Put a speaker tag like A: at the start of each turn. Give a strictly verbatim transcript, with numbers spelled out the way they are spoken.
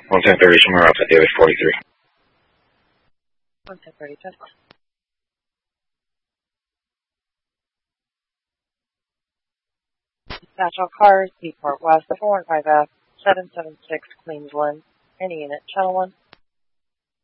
A: one ten thirty, somewhere up at Daily forty-three.
B: one ten thirty, ten. Dispatch all cars, Seaport West, four one five F, seven seven six, Queensland. Any unit, Channel one.